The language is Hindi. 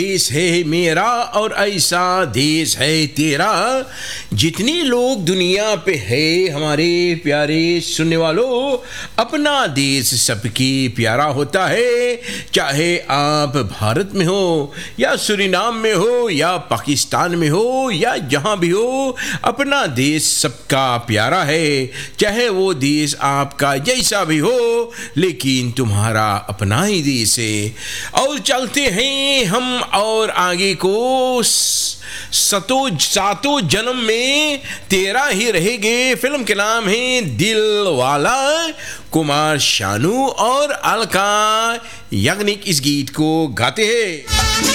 देश है मेरा और ऐसा देश है तेरा। जितने लोग दुनिया पे है हमारे प्यारे सुनने वालों, अपना देश सबकी प्यारा होता है। चाहे आप भारत में हो या सूरीनाम में हो या पाकिस्तान में हो या जहाँ भी हो, अपना देश सबका प्यारा है। चाहे वो देश आपका जैसा भी हो, लेकिन तुम्हारा अपना ही देश है। और चलते हैं हम और आगे को, सातों जन्म में तेरा ही रहेंगे। फिल्म के नाम है दिल वाला। कुमार शानू और अलका याग्निक इस गीत को गाते हैं।